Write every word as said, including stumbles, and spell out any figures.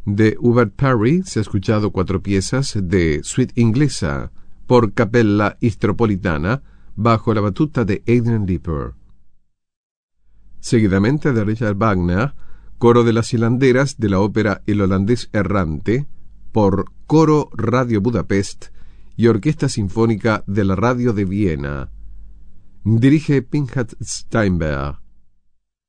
De Hubert Parry se ha escuchado cuatro piezas de Suite inglesa por Capella Istropolitana bajo la batuta de Adrian Dieper. Seguidamente de Richard Wagner, Coro de las Hilanderas de la ópera El Holandés Errante por Coro Radio Budapest y Orquesta Sinfónica de la Radio de Viena. Dirige Pinchas Steinberg.